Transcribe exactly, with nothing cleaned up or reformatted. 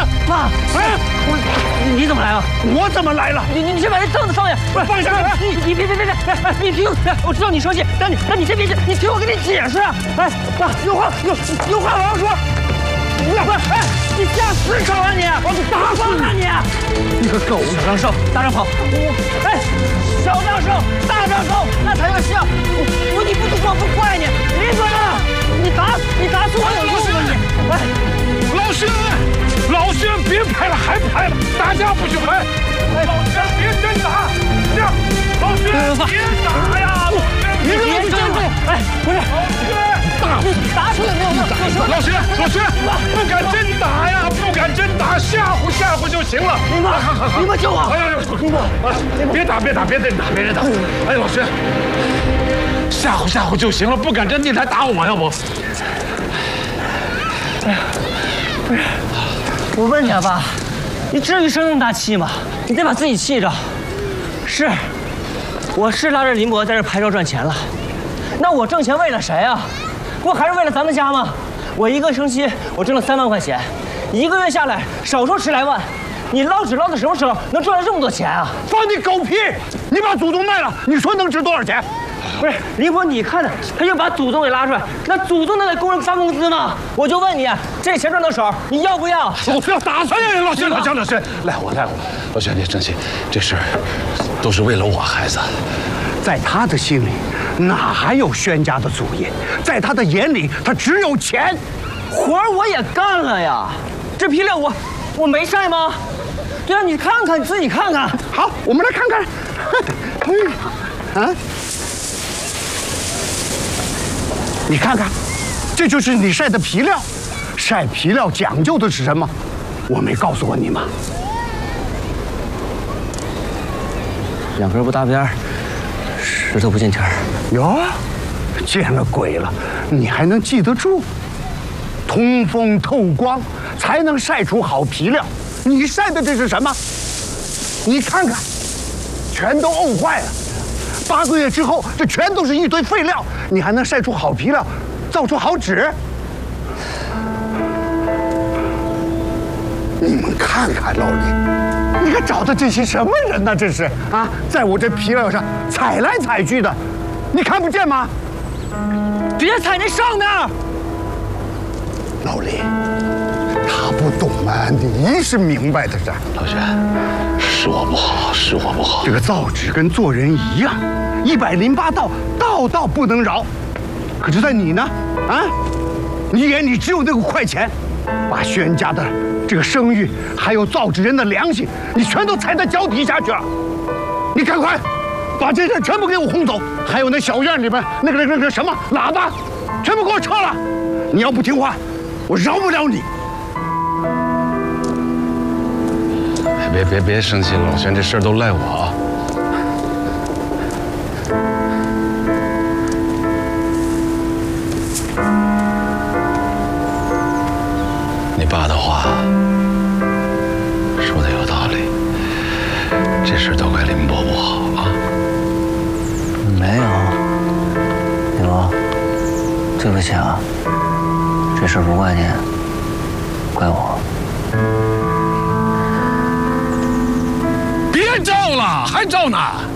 爸，哎，我你怎么来了？ 我怎么来了？ 你你你先把这凳子放下， 不是放下来！ 你你别别别别别！你听，我知道你生气，但你但你先别急，你听我跟你解释。哎，爸，有话有有话我要说。不是，哎，你下死手啊你！我打死你！你个狗！小张寿，大张跑！我哎，小张寿，大张寿，那才叫像！我你不懂我不怪你，闭嘴了！你打你打死我有用吗你？哎， 老薛，老薛，别拍了，还拍了，打架不许拍！老薛，别真打！这样，老薛，别打呀！ 你别真打！哎，不是， 老薛， 打打死也没有用。 老薛，老薛，不敢真打呀，不敢真打，吓唬吓唬就行了。 林波，林波救我！ 哎呀，林波，别打，别打，别真打，别真打！哎，老薛，吓唬吓唬就行了，不敢真，你来打我，要不？ 哎呀，不是，我问你啊，爸，你至于生那么大气吗？你得把自己气着。是，我是拉着林博在这拍照赚钱了，那我挣钱为了谁啊？不还是为了咱们家吗？我一个星期我挣了三万块钱，一个月下来少说十来万。你捞纸捞到什么时候能赚到这么多钱啊？ 放你狗屁！你把祖宗卖了，你说能值多少钱？ 不是林博，你看的，他又把祖宗给拉出来，那祖宗能给工人发工资吗？我就问你，这钱赚到手，你要不要？ 我不要打死你！老薛，老薛，老薛，赖我，赖我！老薛，你生气，这事儿都是为了我孩子。在他的心里，哪还有轩家的祖业？在他的眼里，他只有钱。 活儿我也干了呀，这皮料我我没晒吗？对啊，你看看，你自己看看。 好，我们来看看。哎，啊，你看看，这就是你晒的皮料。晒皮料讲究的是什么？我没告诉过你吗？ 两根不搭边，石头不见天儿。 哟，见了鬼了！你还能记得住？通风透光，才能晒出好皮料。你晒的这是什么？你看看，全都沤坏了。八个月之后，这全都是一堆废料。你还能晒出好皮料，造出好纸？你们看看老李，你可找的这些什么人呢？这是啊，在我这皮料上踩来踩去的，你看不见吗？ 别踩那上面。 老李，他不懂啊，你是明白的噻。 老薛，是我不好，是我不好。 这个造纸跟做人一样，一百零八道，道道不能饶。可是，在你呢，啊，你眼里只有那个快钱，把轩家的这个声誉，还有造纸人的良心，你全都踩在脚底下去了。你赶快把这些全部给我轰走，还有那小院里边那个那个那个什么喇叭，全部给我撤了。你要不听话，我饶不了你。 别别别生气，老轩，这事儿都赖我。你爸的话说的有道理，这事都怪林伯不好啊。 没有，林伯，对不起啊，这事不怪你，怪我。 别照了，还照呢？